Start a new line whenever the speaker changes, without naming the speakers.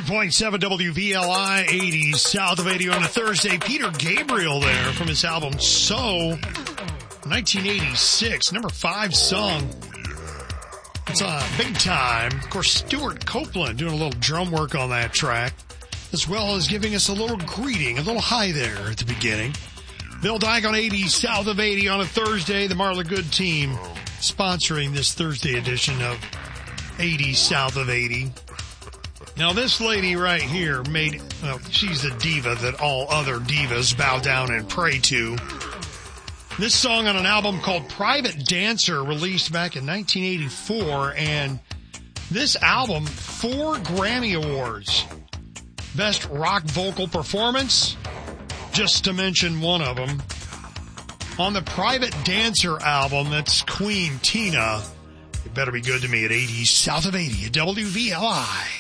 100.7 WVLI 80s south of 80 on a Thursday. Peter Gabriel there from his album So, 1986, number 5 song. It's big time. Of course, Stuart Copeland doing a little drum work on that track, as well as giving us a little greeting, a little hi there at the beginning. Bill Dyke on 80 south of 80 on a Thursday. The Marla Good team sponsoring this Thursday edition of 80 south of 80. Now, this lady right here she's the diva that all other divas bow down and pray to. This song on an album called Private Dancer, released back in 1984, and this album, 4 Grammy Awards. Best Rock Vocal Performance, just to mention one of them. On the Private Dancer album, that's Queen Tina. It better be good to me at 80 south of 80 at WVLI.